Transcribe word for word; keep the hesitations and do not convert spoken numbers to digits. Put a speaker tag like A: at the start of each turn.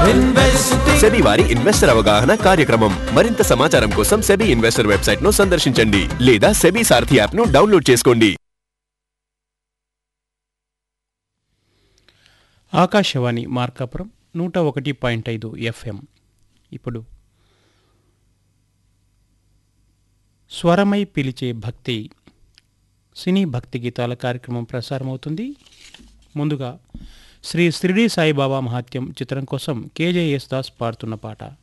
A: SEBI వారి investor అవగాహన కార్యక్రమం. మరింత సమాచారం కోసం సెబీ ఇన్వెస్టర్ వెబ్సైట్ ను సందర్శించండి లేదా సెబీ సారథి యాప్ ను డౌన్లోడ్ చేసుకోండి.
B: ఆకాశవాణి మార్కాపురం నూట ఒకటి పాయింట్ ఐదు ఎఫ్ఎం. ఇప్పుడు స్వరమై పిలిచే భక్తి సినీ భక్తి గీతాల కార్యక్రమం ప్రసారమవుతుంది. ముందుగా శ్రీ షిరిడి సాయిబాబా మహాత్యం చిత్రం కోసం కేజేఎస్ దాస్ పాడుతున్న పాట.